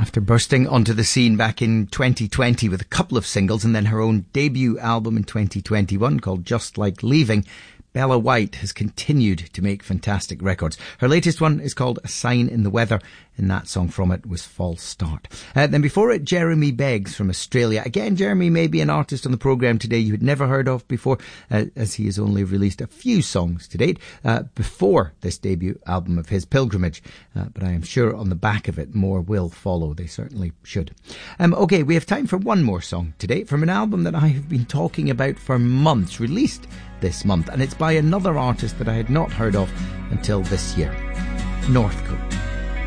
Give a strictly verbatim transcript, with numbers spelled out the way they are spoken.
After bursting onto the scene back in twenty twenty with a couple of singles and then her own debut album in twenty twenty-one called Just Like Leaving, Bella White has continued to make fantastic records. Her latest one is called A Sign in the Weather, and that song from it was False Start. Uh, then before it, Jeremy Beggs from Australia. Again, Jeremy may be an artist on the programme today you had never heard of before, uh, as he has only released a few songs to date uh, before this debut album of his, Pilgrimage. Uh, but I am sure on the back of it, more will follow. They certainly should. Um, okay, we have time for one more song today from an album that I have been talking about for months, released this month, and it's by another artist that I had not heard of until this year, Northcote.